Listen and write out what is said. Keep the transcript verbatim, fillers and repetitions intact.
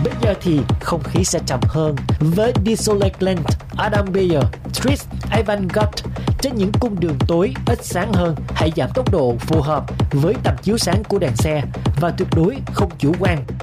Bây giờ thì không khí sẽ trầm hơn với Desolate Land, Adam Beyer, Trish, Ivan Gott. Trên những cung đường tối ít sáng hơn, hãy giảm tốc độ phù hợp với tầm chiếu sáng của đèn xe và tuyệt đối không chủ quan